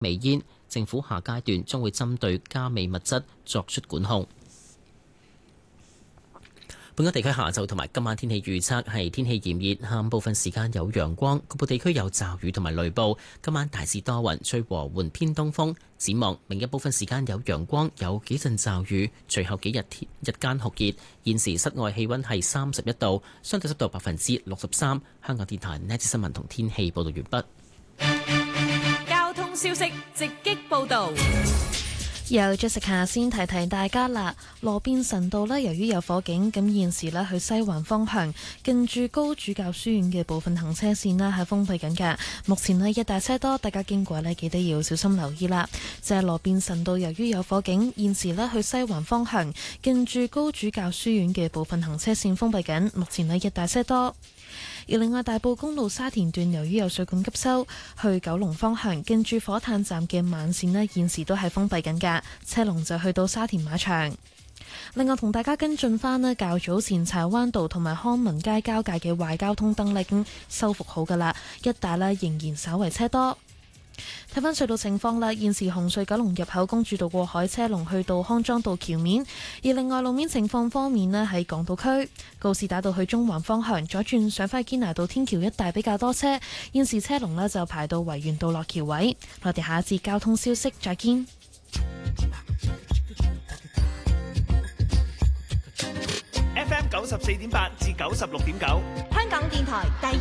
微煙，政府下階段將會針對加味物質作出管控。本港地區下晝同埋今晚天氣預測係天氣炎熱，下午部分時間有陽光，局部地區有驟雨同埋雷暴。今晚大致多雲，吹和緩偏東風。展望明日部分時間有陽光，有幾陣驟雨，隨後幾日日間酷熱。現時室外氣溫係31度，相對濕度63%。香港電台呢節新聞同天氣報道完畢。交通消息直擊報道。 由 Jessica 先提提大家啦，羅便臣道呢，由於有火警，咁現時呢去西環方向近住高主教書院嘅部分行車線呢係封閉緊㗎。目前呢一大車多，大家經過呢記得要小心留意啦。就係羅便臣道，由於有火警，現時呢去西環方向近住高主教書院嘅部分行車線封閉緊，目前呢一大車多。而另外，大埔公路沙田段由於有水管急修，去九龍方向近住火炭站嘅慢線呢現時都係封閉緊㗎，車龍就去到沙田馬場。另外，同大家跟進返呢較早前柴灣道同埋康文街交界嘅壞交通燈呢已經修復好㗎啦，一帶呢仍然稍為車多。睇返隧道情況啦，現時紅隧九龍入口公主道過海車龍去到康莊道橋面，而另外路面情況方面呢，喺港島區告士打道去中環方向左轉上返堅拿道天橋一帶比較多車，現時車龍呢就排到維園道落橋位。我哋下一節交通消息再見。 FM 94.8至96.9，香港電台第